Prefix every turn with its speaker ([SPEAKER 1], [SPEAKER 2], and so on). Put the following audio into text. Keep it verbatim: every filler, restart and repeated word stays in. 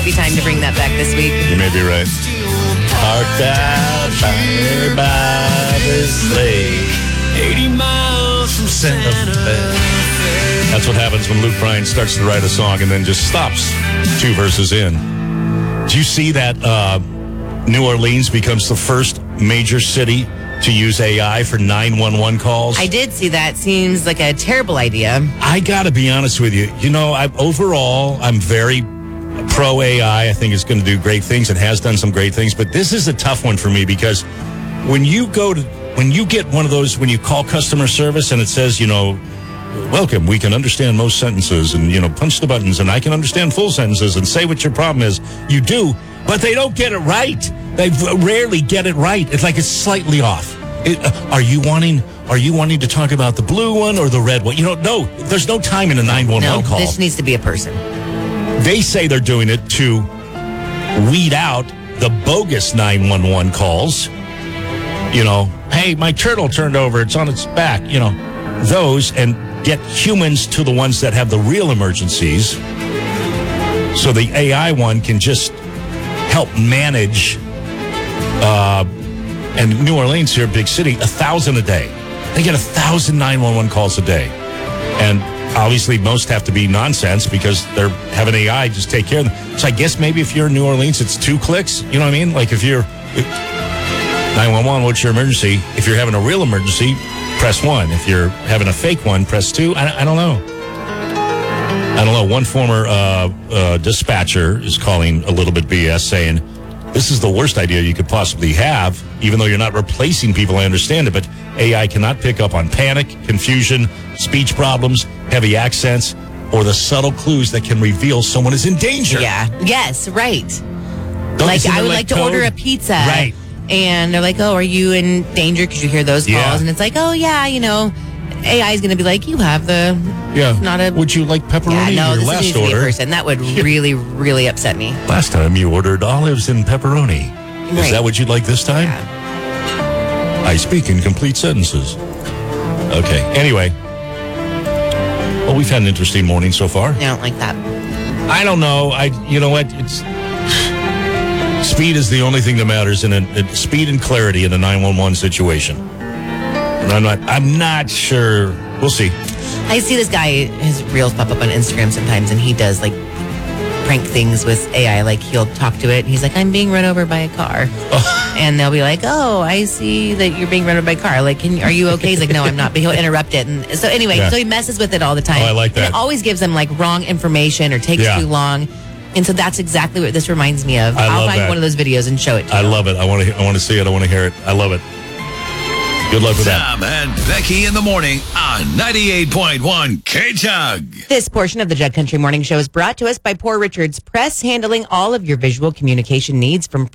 [SPEAKER 1] be time to bring that back this week.
[SPEAKER 2] You may be right. Art thou by, by the sleigh, eighty miles from Santa Fe. That's what happens when Luke Bryan starts to write a song and then just stops two verses in. Do you see that uh, New Orleans becomes the first major city to use A I for nine one one calls?
[SPEAKER 1] I did see that. Seems like a terrible idea.
[SPEAKER 2] I got to be honest with you. You know, I, overall, I'm very pro A I. I think it's going to do great things. It has done some great things. But this is a tough one for me because when you go to, when you get one of those, when you call customer service and it says, you know, welcome, we can understand most sentences and, you know, punch the buttons and I can understand full sentences and say what your problem is. You do, but they don't get it right. They rarely get it right. It's like it's slightly off. It, uh, are you wanting Are you wanting to talk about the blue one or the red one? You know, no, there's no time in a nine one one
[SPEAKER 1] no,
[SPEAKER 2] call.
[SPEAKER 1] This needs to be a person.
[SPEAKER 2] They say they're doing it to weed out the bogus nine one one calls. You know, hey, my turtle turned over. It's on its back. You know, those, and get humans to the ones that have the real emergencies. So the A I one can just help manage. Uh, and New Orleans here, big city, a thousand a day. They get a thousand nine one one calls a day. And obviously most have to be nonsense because they're having A I just take care of them. So I guess maybe if you're in New Orleans, it's two clicks. You know what I mean? Like if you're nine one one, what's your emergency? If you're having a real emergency, press one. If you're having a fake one, press two. I, I don't know. I don't know. One former uh, uh, dispatcher is calling a little bit B S, saying, this is the worst idea you could possibly have, even though you're not replacing people, I understand it, but A I cannot pick up on panic, confusion, speech problems, heavy accents, or the subtle clues that can reveal someone is in danger.
[SPEAKER 1] Yeah. Yes, right.
[SPEAKER 2] Don't
[SPEAKER 1] like, I would
[SPEAKER 2] like
[SPEAKER 1] like to
[SPEAKER 2] code?
[SPEAKER 1] order a pizza.
[SPEAKER 2] Right.
[SPEAKER 1] And they're like, oh, are you in danger? Because you hear those calls.
[SPEAKER 2] Yeah.
[SPEAKER 1] And it's like, oh, yeah, you know, A I is going to be like, you have the...
[SPEAKER 2] Yeah.
[SPEAKER 1] Not a...
[SPEAKER 2] Would you like pepperoni
[SPEAKER 1] Yeah, no,
[SPEAKER 2] in your
[SPEAKER 1] this
[SPEAKER 2] last
[SPEAKER 1] needs to be a
[SPEAKER 2] order?
[SPEAKER 1] person. That would really, really upset me.
[SPEAKER 2] Last time you ordered olives and pepperoni. Is
[SPEAKER 1] Right.
[SPEAKER 2] that what you'd like this time?
[SPEAKER 1] Yeah.
[SPEAKER 2] I speak in complete sentences. Okay. Anyway. Well, we've had an interesting morning so far.
[SPEAKER 1] I don't like that.
[SPEAKER 2] I don't know. I, you know what? It's speed is the only thing that matters in a, a speed and clarity in a nine one one situation. And I'm not. I'm not sure. We'll see.
[SPEAKER 1] I see this guy, his reels pop up on Instagram sometimes, and he does like prank things with A I. Like he'll talk to it. And he's like, "I'm being run over by a car," and they'll be like, "Oh, I see that you're being run over by a car. Like, can, are you okay?" He's like, "No, I'm not." But he'll interrupt it, and so anyway,
[SPEAKER 2] Yeah.
[SPEAKER 1] so he messes with it all the time.
[SPEAKER 2] Oh, I like that.
[SPEAKER 1] And it always gives them like wrong information or takes
[SPEAKER 2] Yeah.
[SPEAKER 1] too long. And so that's exactly what this reminds me of.
[SPEAKER 2] I
[SPEAKER 1] I'll
[SPEAKER 2] love
[SPEAKER 1] find
[SPEAKER 2] that.
[SPEAKER 1] one of those videos and show it to
[SPEAKER 2] I
[SPEAKER 1] you.
[SPEAKER 2] love it. I want to. I want to see it. I want to hear it. I love it. Good luck with that.
[SPEAKER 3] Tom and Becky in the morning on ninety-eight point one K-Jug.
[SPEAKER 1] This portion of the Jug Country Morning Show is brought to us by Poor Richards Press, handling all of your visual communication needs from